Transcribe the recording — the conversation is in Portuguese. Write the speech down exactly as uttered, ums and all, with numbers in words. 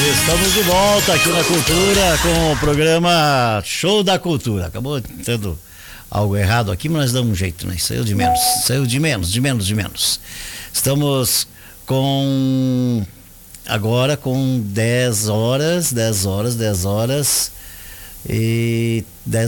Estamos de volta aqui na Cultura com o programa Show da Cultura. Acabou tendo algo errado aqui, mas nós damos um jeito, né? Saiu de menos, saiu de menos, de menos, de menos. Estamos com agora com dez horas, dez horas, dez horas e dez